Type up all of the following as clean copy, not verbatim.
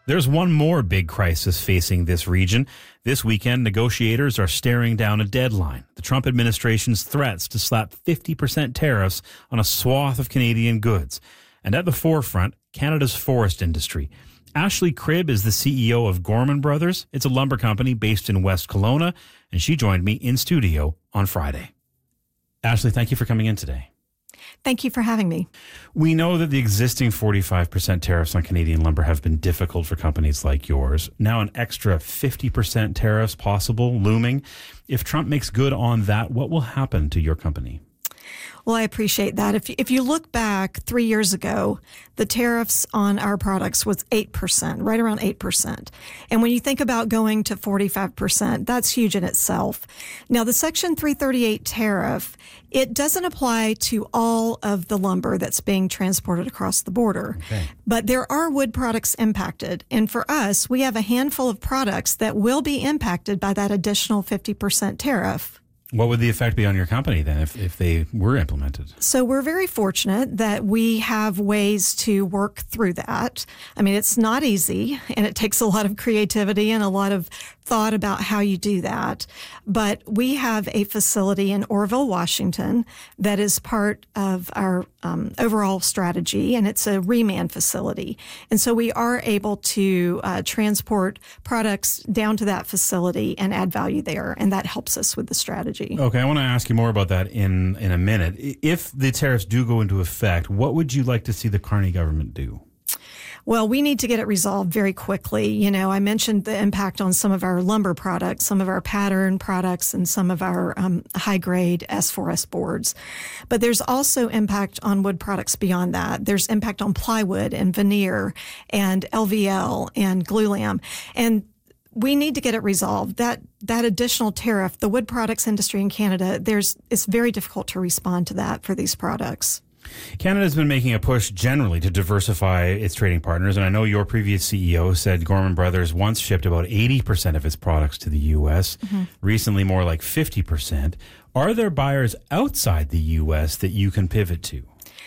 There's one more big crisis facing this region. This weekend, negotiators are staring down a deadline. The Trump administration's threats to slap 50% tariffs on a swath of Canadian goods. And at the forefront, Canada's forest industry. Ashley Cribb is the CEO of Gorman Brothers. It's a lumber company based in West Kelowna, and she joined me in studio on Friday. Ashley, thank you for coming in today. Thank you for having me. We know that the existing 45% tariffs on Canadian lumber have been difficult for companies like yours. Now an extra 50% tariffs possible, looming. If Trump makes good on that, what will happen to your company? Well, I appreciate that. If you look back 3 years ago, the tariffs on our products was 8%, right around 8%. And when you think about going to 45%, that's huge in itself. Now, the Section 338 tariff, it doesn't apply to all of the lumber that's being transported across the border. Okay. But there are wood products impacted. And for us, we have a handful of products that will be impacted by that additional 50% tariff. What would the effect be on your company then if they were implemented? So we're very fortunate that we have ways to work through that. I mean, it's not easy, and it takes a lot of creativity and a lot of thought about how you do that. But we have a facility in Oroville, Washington, that is part of our overall strategy, and it's a reman facility. And so we are able to transport products down to that facility and add value there, and that helps us with the strategy. Okay, I want to ask you more about that in a minute. If the tariffs do go into effect, what would you like to see the Carney government do? Well, we need to get it resolved very quickly. You know, I mentioned the impact on some of our lumber products, some of our pattern products, and some of our high-grade S4S boards. But there's also impact on wood products beyond that. There's impact on plywood and veneer and LVL and glulam. And we need to get it resolved. That additional tariff, the wood products industry in Canada, it's very difficult to respond to that for these products. Canada's been making a push generally to diversify its trading partners, and I know your previous CEO said Gorman Brothers once shipped about 80% of its products to the U.S., recently more like 50%. Are there buyers outside the U.S. that you can pivot to?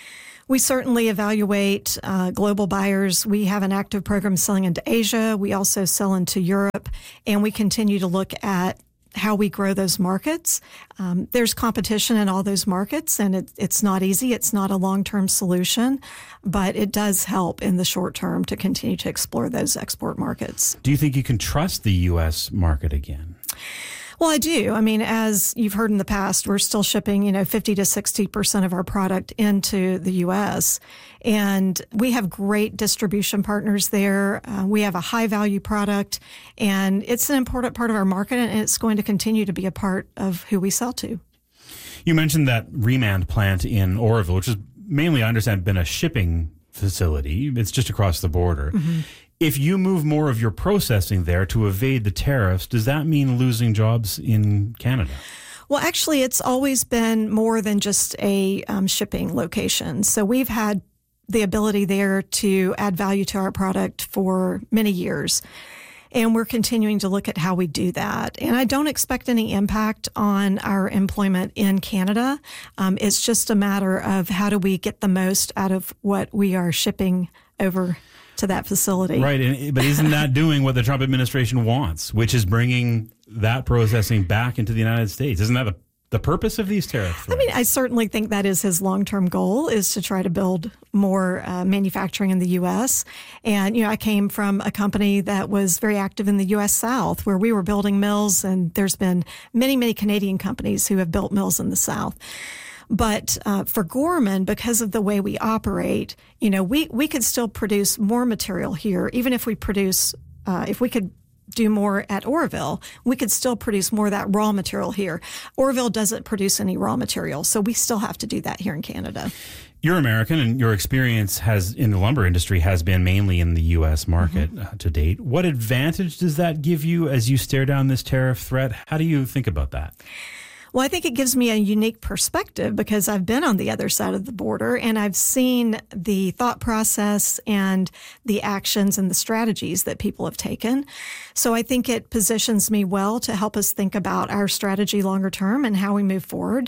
We certainly evaluate global buyers. We have an active program selling into Asia. We also sell into Europe, and we continue to look at how we grow those markets. There's competition in all those markets, and it's not easy. It's not a long-term solution, but it does help in the short term to continue to explore those export markets. Do you think you can trust the U.S. market again? Well, I do. I mean, as you've heard in the past, we're still shipping, 50 to 60% of our product into the U.S. And we have great distribution partners there. We have a high value product, and it's an important part of our market, and it's going to continue to be a part of who we sell to. You mentioned that Remand plant in Oroville, which is mainly, I understand, been a shipping facility. It's just across the border. Mm-hmm. If you move more of your processing there to evade the tariffs, does that mean losing jobs in Canada? Well, actually, it's always been more than just a shipping location. So we've had the ability there to add value to our product for many years. And we're continuing to look at how we do that. And I don't expect any impact on our employment in Canada. It's just a matter of how do we get the most out of what we are shipping over to that facility. Right, but isn't that doing what the Trump administration wants, which is bringing that processing back into the United States? Isn't that the purpose of these tariffs? I mean, I certainly think that is his long-term goal, is to try to build more manufacturing in the U.S. And, I came from a company that was very active in the U.S. South, where we were building mills, and there's been many, many Canadian companies who have built mills in the South. But for Gorman, because of the way we operate, we could still produce more material here, even if we produce, if we could do more at Oroville, we could still produce more of that raw material here. Oroville doesn't produce any raw material, so we still have to do that here in Canada. You're American, and your experience in the lumber industry has been mainly in the U.S. market to date. What advantage does that give you as you stare down this tariff threat? How do you think about that? Well, I think it gives me a unique perspective because I've been on the other side of the border and I've seen the thought process and the actions and the strategies that people have taken. So I think it positions me well to help us think about our strategy longer term and how we move forward.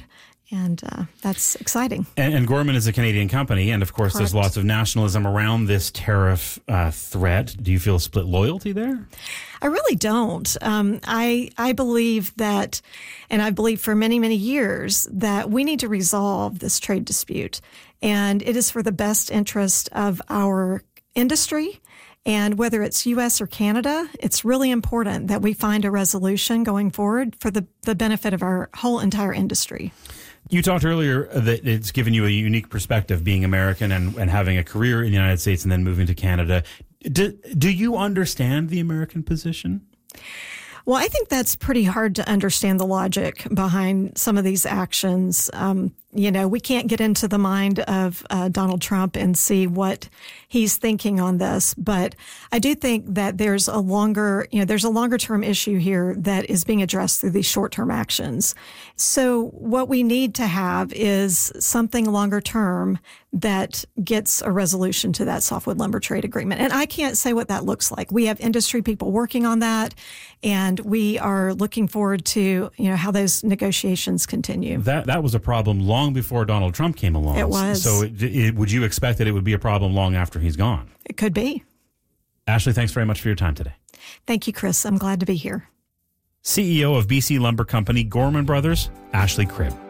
And that's exciting. And Gorman is a Canadian company, and of course, Correct. There's lots of nationalism around this tariff threat. Do you feel a split loyalty there? I really don't. I believe that, and I believe for many, many years, that we need to resolve this trade dispute. And it is for the best interest of our industry. And whether it's U.S. or Canada, it's really important that we find a resolution going forward for the benefit of our whole entire industry. You talked earlier that it's given you a unique perspective being American and having a career in the United States and then moving to Canada. Do you understand the American position? Well, I think that's pretty hard to understand the logic behind some of these actions. We can't get into the mind of Donald Trump and see what he's thinking on this. But I do think that there's a longer term issue here that is being addressed through these short term actions. So what we need to have is something longer term that gets a resolution to that softwood lumber trade agreement. And I can't say what that looks like. We have industry people working on that, and we are looking forward to, how those negotiations continue. That was a problem long before Donald Trump came along. It was. So would you expect that it would be a problem long after he's gone? It could be. Ashley, thanks very much for your time today. Thank you, Chris. I'm glad to be here. CEO of BC Lumber Company, Gorman Brothers, Ashley Cribb.